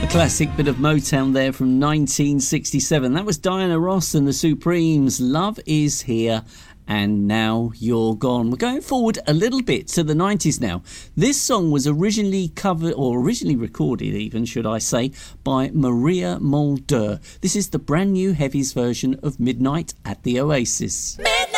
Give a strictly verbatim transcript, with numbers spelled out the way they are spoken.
Classic bit of Motown there from nineteen sixty-seven. That was Diana Ross and the Supremes. Love Is Here and Now You're Gone. We're going forward a little bit to the nineties now. This song was originally covered, or originally recorded even, should I say, by Maria Mulder. This is the brand new Heavies version of Midnight at the Oasis. Midnight!